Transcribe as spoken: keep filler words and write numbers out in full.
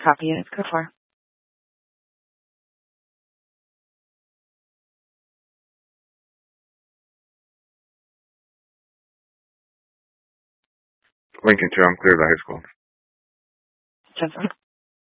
Copy units code four. Lincoln two, I'm clear to high school. Jensen.